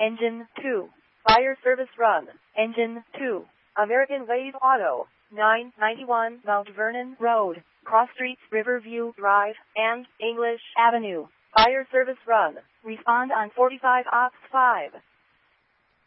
Engine 2. Fire service run. Engine 2. American Wave Auto, 991 Mount Vernon Road, Cross Streets, Riverview Drive, and English Avenue. Fire service run. Respond on 45 aux 5.